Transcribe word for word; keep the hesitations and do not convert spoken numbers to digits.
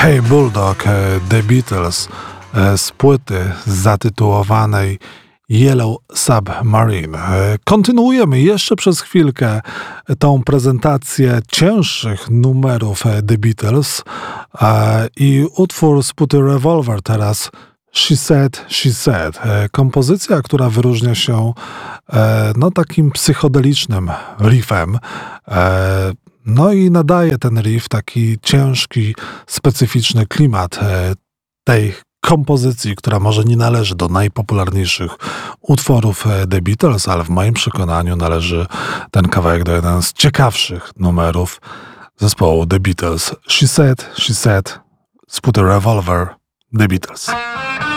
Hey Bulldog, The Beatles z płyty zatytułowanej Yellow Submarine. Kontynuujemy jeszcze przez chwilkę tą prezentację cięższych numerów The Beatles i utwór z płyty Revolver teraz She Said, She Said. Kompozycja, która wyróżnia się no takim psychodelicznym riffem. No i nadaje ten riff taki ciężki, specyficzny klimat tej kompozycji, która może nie należy do najpopularniejszych utworów The Beatles, ale w moim przekonaniu należy ten kawałek do jeden z ciekawszych numerów zespołu The Beatles. She Said, She Said z płyty Revolver, The Beatles.